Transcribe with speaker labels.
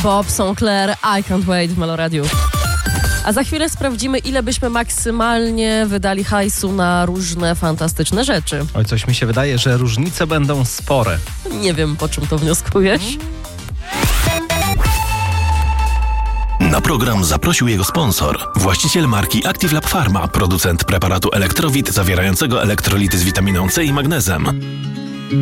Speaker 1: Bob Sinclair, I Can't Wait w Meloradiu. A za chwilę sprawdzimy, ile byśmy maksymalnie wydali hajsu na różne fantastyczne rzeczy.
Speaker 2: Oj, coś mi się wydaje, że różnice będą spore.
Speaker 1: Nie wiem, po czym to wnioskujesz.
Speaker 3: Na program zaprosił jego sponsor, właściciel marki Active Lab Pharma, producent preparatu Elektrowit zawierającego elektrolity z witaminą C i magnezem.